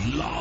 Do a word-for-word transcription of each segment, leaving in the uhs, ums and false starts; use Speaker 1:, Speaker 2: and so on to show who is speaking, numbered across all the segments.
Speaker 1: La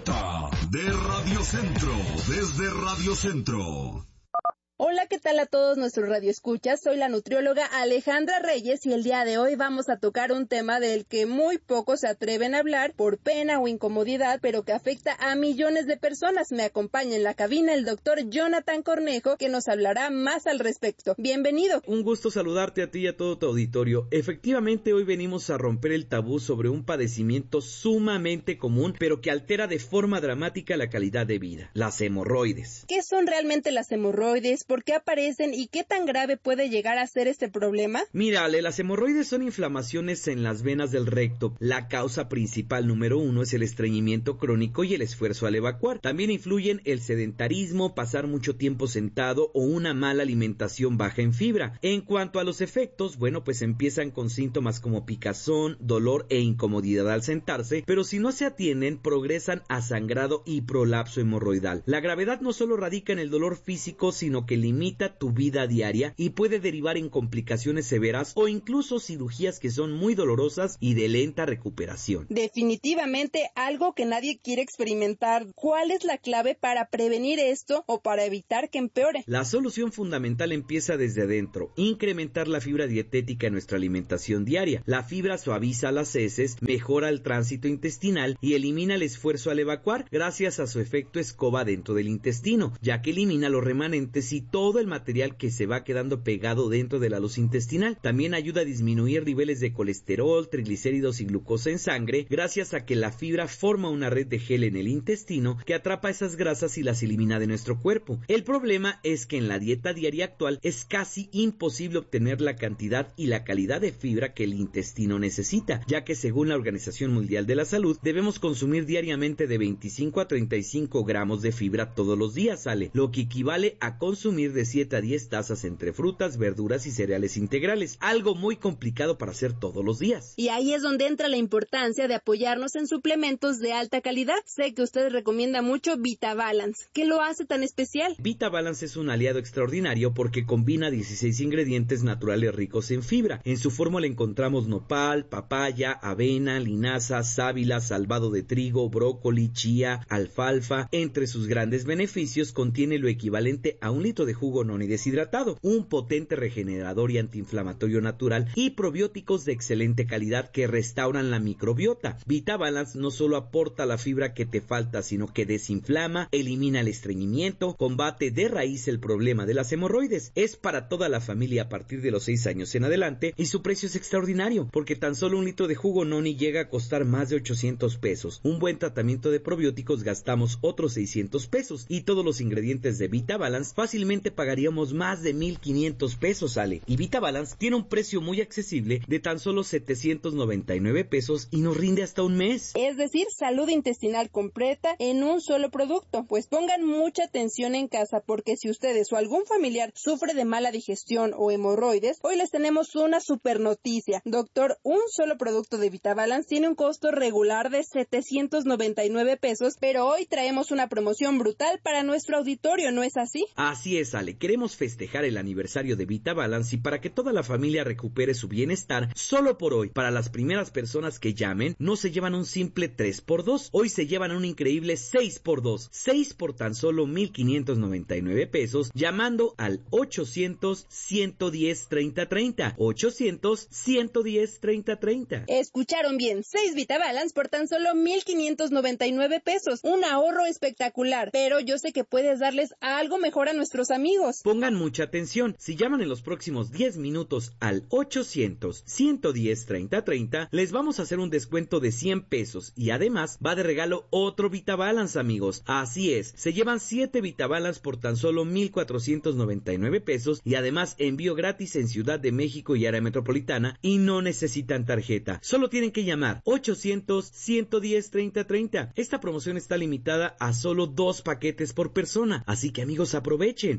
Speaker 1: Z de Radio Centro, desde Radio Centro.
Speaker 2: Hola, ¿qué tal a todos nuestros radioescuchas? Soy la nutrióloga Alejandra Reyes y el día de hoy vamos a tocar un tema del que muy pocos se atreven a hablar por pena o incomodidad, pero que afecta a millones de personas. Me acompaña en la cabina el doctor Jonathan Cornejo, que nos hablará más al respecto. Bienvenido.
Speaker 3: Un gusto saludarte a ti y a todo tu auditorio. Efectivamente, hoy venimos a romper el tabú sobre un padecimiento sumamente común, pero que altera de forma dramática la calidad de vida: las hemorroides.
Speaker 2: ¿Qué son realmente las hemorroides? ¿Por qué aparecen y qué tan grave puede llegar a ser este problema?
Speaker 3: Mira, Ale, las hemorroides son inflamaciones en las venas del recto. La causa principal número uno es el estreñimiento crónico y el esfuerzo al evacuar. También influyen el sedentarismo, pasar mucho tiempo sentado o una mala alimentación baja en fibra. En cuanto a los efectos, bueno, pues empiezan con síntomas como picazón, dolor e incomodidad al sentarse, pero si no se atienden, progresan a sangrado y prolapso hemorroidal. La gravedad no solo radica en el dolor físico, sino que limita tu vida diaria y puede derivar en complicaciones severas o incluso cirugías que son muy dolorosas y de lenta recuperación.
Speaker 2: Definitivamente algo que nadie quiere experimentar. ¿Cuál es la clave para prevenir esto o para evitar que empeore?
Speaker 3: La solución fundamental empieza desde adentro: incrementar la fibra dietética en nuestra alimentación diaria. La fibra suaviza las heces, mejora el tránsito intestinal y elimina el esfuerzo al evacuar gracias a su efecto escoba dentro del intestino, ya que elimina los remanentes y todo el material que se va quedando pegado dentro de la luz intestinal. También ayuda a disminuir niveles de colesterol, triglicéridos y glucosa en sangre, gracias a que la fibra forma una red de gel en el intestino que atrapa esas grasas y las elimina de nuestro cuerpo. El problema es que en la dieta diaria actual es casi imposible obtener la cantidad y la calidad de fibra que el intestino necesita, ya que según la Organización Mundial de la Salud debemos consumir diariamente de veinticinco a treinta y cinco gramos de fibra todos los días, ¿sale? Lo que equivale a consumir de siete a diez tazas entre frutas, verduras y cereales integrales, algo muy complicado para hacer todos los días.
Speaker 2: Y ahí es donde entra la importancia de apoyarnos en suplementos de alta calidad. Sé que usted recomienda mucho VitaBalance. ¿Qué lo hace tan especial?
Speaker 3: VitaBalance es un aliado extraordinario porque combina dieciséis ingredientes naturales ricos en fibra. En su fórmula encontramos nopal, papaya, avena, linaza, sábila, salvado de trigo, brócoli, chía, alfalfa. Entre sus grandes beneficios contiene lo equivalente a un litro de jugo noni deshidratado, un potente regenerador y antiinflamatorio natural y probióticos de excelente calidad que restauran la microbiota. VitaBalance no solo aporta la fibra que te falta, sino que desinflama, elimina el estreñimiento, combate de raíz el problema de las hemorroides. Es para toda la familia a partir de los seis años en adelante y su precio es extraordinario porque tan solo un litro de jugo noni llega a costar más de ochocientos pesos. Un buen tratamiento de probióticos gastamos otros seiscientos pesos y todos los ingredientes de VitaBalance fácilmente pagaríamos más de mil quinientos pesos, Ale. Y VitaBalance tiene un precio muy accesible de tan solo setecientos noventa y nueve pesos y nos rinde hasta un mes.
Speaker 2: Es decir, salud intestinal completa en un solo producto. Pues pongan mucha atención en casa porque si ustedes o algún familiar sufre de mala digestión o hemorroides, hoy les tenemos una super noticia. Doctor, un solo producto de VitaBalance tiene un costo regular de setecientos noventa y nueve pesos, pero hoy traemos una promoción brutal para nuestro auditorio, ¿no es así?
Speaker 3: Así es, Ale. Queremos festejar el aniversario de VitaBalance y para que toda la familia recupere su bienestar, solo por hoy, para las primeras personas que llamen, no se llevan un simple tres por dos, hoy se llevan un increíble seis por dos, seis por tan solo mil quinientos noventa y nueve pesos, llamando al ochocientos, ciento diez, treinta, treinta, ochocientos, ciento diez, treinta, treinta.
Speaker 2: Escucharon bien, seis VitaBalance por tan solo mil quinientos noventa y nueve pesos, un ahorro espectacular, pero yo sé que puedes darles algo mejor a nuestros amigos.
Speaker 3: Pongan mucha atención, si llaman en los próximos diez minutos al ochocientos, ciento diez, treinta, treinta, les vamos a hacer un descuento de cien pesos y además va de regalo otro VitaBalance, amigos. Así es, se llevan siete VitaBalance por tan solo mil cuatrocientos noventa y nueve pesos y además envío gratis en Ciudad de México y área metropolitana y no necesitan tarjeta. Solo tienen que llamar ochocientos, ciento diez, treinta, treinta. Esta promoción está limitada a solo dos paquetes por persona, así que amigos, aprovechen.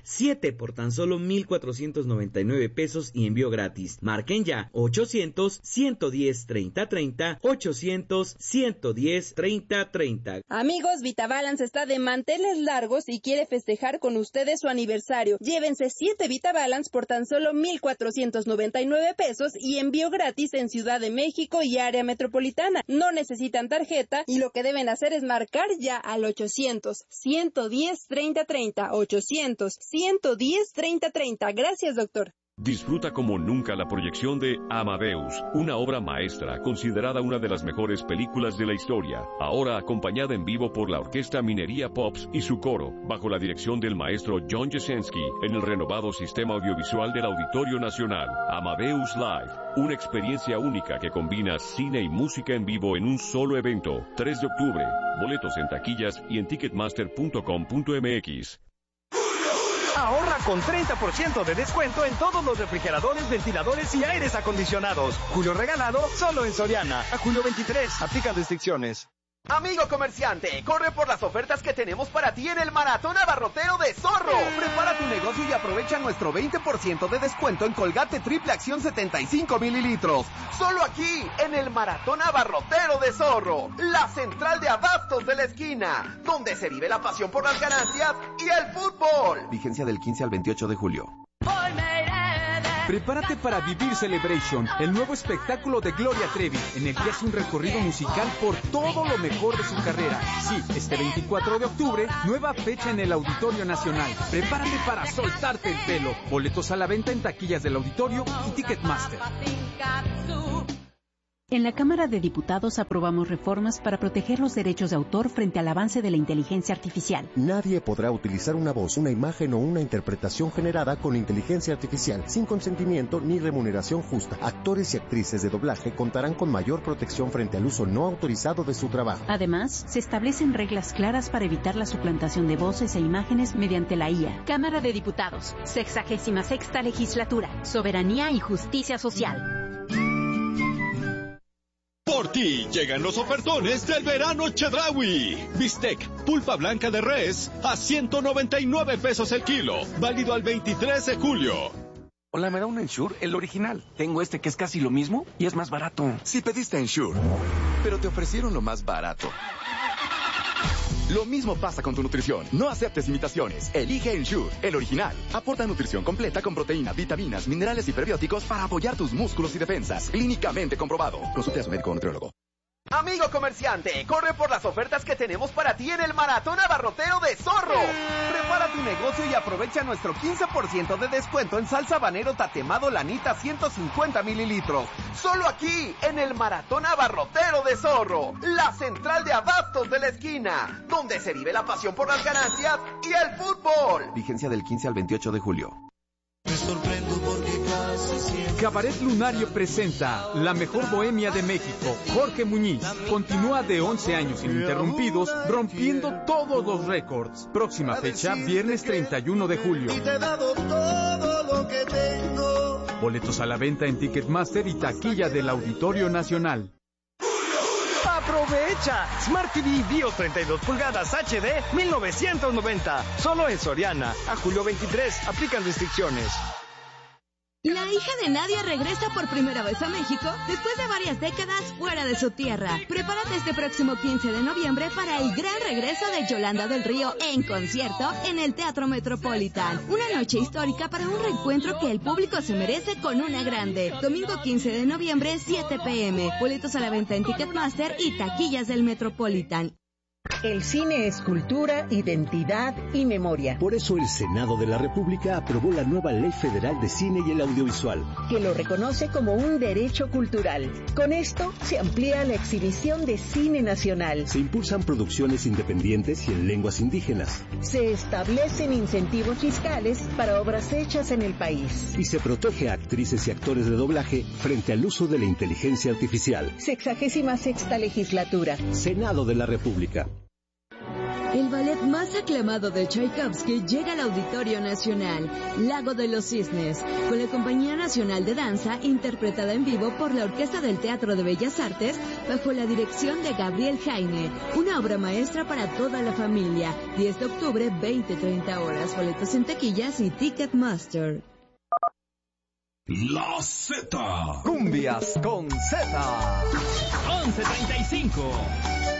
Speaker 3: siete por tan solo mil cuatrocientos noventa y nueve pesos y envío gratis. Marquen ya ochocientos, ciento diez, treinta, treinta, ochocientos, ciento diez, treinta, treinta.
Speaker 2: Amigos, VitaBalance está de manteles largos y quiere festejar con ustedes su aniversario. Llévense siete VitaBalance por tan solo mil cuatrocientos noventa y nueve pesos y envío gratis en Ciudad de México y área metropolitana. No necesitan tarjeta y lo que deben hacer es marcar ya al ochocientos, ciento diez, treinta, treinta, ochocientos, ciento diez, treinta, treinta. Gracias, doctor.
Speaker 4: Disfruta como nunca la proyección de Amadeus, una obra maestra considerada una de las mejores películas de la historia, ahora acompañada en vivo por la Orquesta Minería Pops y su coro, bajo la dirección del maestro John Jasenski, en el renovado sistema audiovisual del Auditorio Nacional. Amadeus Live, una experiencia única que combina cine y música en vivo en un solo evento. tres de octubre, boletos en taquillas y en ticketmaster punto com punto m x.
Speaker 5: Ahorra con treinta por ciento de descuento en todos los refrigeradores, ventiladores y aires acondicionados. Julio regalado solo en Soriana. A julio veintitrés. Aplican restricciones.
Speaker 6: Amigo comerciante, corre por las ofertas que tenemos para ti en el Maratón Abarrotero de Zorro. Prepara tu negocio y aprovecha nuestro veinte por ciento de descuento en Colgate Triple Acción setenta y cinco mililitros. Solo aquí, en el Maratón Abarrotero de Zorro, la central de abastos de la esquina, donde se vive la pasión por las ganancias y el fútbol. Vigencia del quince al veintiocho de julio.
Speaker 7: Prepárate para Vivir Celebration, el nuevo espectáculo de Gloria Trevi, en el que hace un recorrido musical por todo lo mejor de su carrera. Sí, este veinticuatro de octubre, nueva fecha en el Auditorio Nacional. Prepárate para soltarte el pelo. Boletos a la venta en taquillas del Auditorio y Ticketmaster.
Speaker 8: En la Cámara de Diputados aprobamos reformas para proteger los derechos de autor frente al avance de la inteligencia artificial.
Speaker 9: Nadie podrá utilizar una voz, una imagen o una interpretación generada con inteligencia artificial sin consentimiento ni remuneración justa. Actores y actrices de doblaje contarán con mayor protección frente al uso no autorizado de su trabajo.
Speaker 8: Además, se establecen reglas claras para evitar la suplantación de voces e imágenes mediante la I A. Cámara de Diputados, sexagésima sexta legislatura, soberanía y justicia social.
Speaker 10: Por ti llegan los ofertones del verano Chedraui. Bistec, pulpa blanca de res, a ciento noventa y nueve pesos el kilo. Válido al veintitrés de julio.
Speaker 5: Hola, ¿me da un Ensure? El original. Tengo este que es casi lo mismo y es más barato.
Speaker 11: Si pediste Ensure, pero te ofrecieron lo más barato. Lo mismo pasa con tu nutrición. No aceptes imitaciones. Elige Ensure, el original. Aporta nutrición completa con proteína, vitaminas, minerales y prebióticos para apoyar tus músculos y defensas. Clínicamente comprobado. Consulte a su médico o nutriólogo.
Speaker 6: Amigo comerciante, corre por las ofertas que tenemos para ti en el Maratón Abarrotero de Zorro. Prepara tu negocio y aprovecha nuestro quince por ciento de descuento en salsa habanero tatemado Lanita ciento cincuenta mililitros. Solo aquí, en el Maratón Abarrotero de Zorro, la central de abastos de la esquina, donde se vive la pasión por las ganancias y el fútbol. Vigencia del quince al veintiocho de julio.
Speaker 12: Me sorprendo porque casi siempre...
Speaker 7: Cabaret Lunario presenta La Mejor Bohemia de México. Jorge Muñiz continúa de once años ininterrumpidos, rompiendo todos los récords. Próxima fecha, viernes treinta y uno de julio.
Speaker 12: Y te he dado todo lo que tengo.
Speaker 7: Boletos a la venta en Ticketmaster y taquilla del Auditorio Nacional.
Speaker 5: ¡Aprovecha! Smart T V BIOS treinta y dos pulgadas H D mil novecientos noventa. Solo en Soriana. A julio veintitrés. Aplican restricciones.
Speaker 13: La hija de Nadia regresa por primera vez a México después de varias décadas fuera de su tierra. Prepárate este próximo quince de noviembre para el gran regreso de Yolanda del Río en concierto en el Teatro Metropolitan. Una noche histórica para un reencuentro que el público se merece con una grande. Domingo quince de noviembre, siete pe eme. Boletos a la venta en Ticketmaster y taquillas del Metropolitan.
Speaker 14: El cine es cultura, identidad y memoria.
Speaker 15: Por eso el Senado de la República aprobó la nueva Ley Federal de Cine y el Audiovisual,
Speaker 14: que lo reconoce como un derecho cultural. Con esto se amplía la exhibición de cine nacional.
Speaker 15: Se impulsan producciones independientes y en lenguas indígenas.
Speaker 14: Se establecen incentivos fiscales para obras hechas en el país.
Speaker 15: Y se protege a actrices y actores de doblaje frente al uso de la inteligencia artificial.
Speaker 14: Sexagésima sexta legislatura.
Speaker 15: Senado de la República.
Speaker 13: El ballet más aclamado de Tchaikovsky llega al Auditorio Nacional, Lago de los Cisnes, con la Compañía Nacional de Danza, interpretada en vivo por la Orquesta del Teatro de Bellas Artes, bajo la dirección de Gabriel Jaime. Una obra maestra para toda la familia. diez de octubre, veinte treinta horas. Boletos en taquillas y Ticketmaster.
Speaker 1: La Z.
Speaker 5: Cumbias con Z.
Speaker 16: once treinta y cinco.